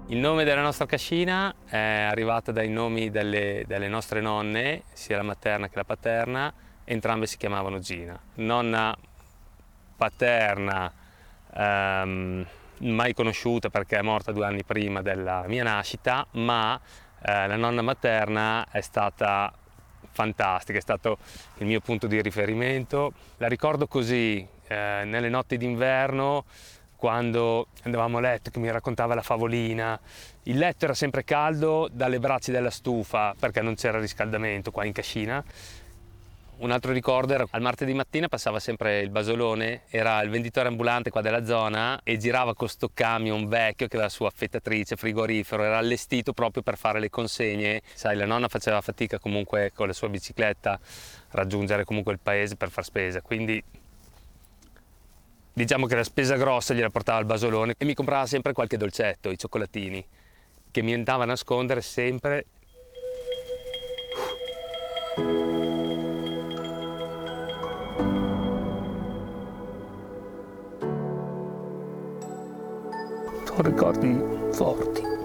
Il nome della nostra cascina è arrivato dai nomi delle nostre nonne, sia la materna che la paterna, entrambe si chiamavano Gina. Nonna paterna, mai conosciuta perché è morta 2 anni prima della mia nascita, ma la nonna materna è stata fantastica, è stato il mio punto di riferimento. La ricordo così, nelle notti d'inverno, quando andavamo a letto, che mi raccontava la favolina. Il letto era sempre caldo dalle braccia della stufa perché non c'era riscaldamento qua in cascina. Un altro ricordo era al martedì mattina passava sempre il Basolone, era il venditore ambulante qua della zona e girava con sto camion vecchio che aveva la sua affettatrice, frigorifero, era allestito proprio per fare le consegne. Sai, la nonna faceva fatica comunque con la sua bicicletta a raggiungere comunque il paese per far spesa, quindi diciamo che la spesa grossa gliela portava al Basolone e mi comprava sempre qualche dolcetto, i cioccolatini, che mi andava a nascondere sempre. Sono ricordi forti.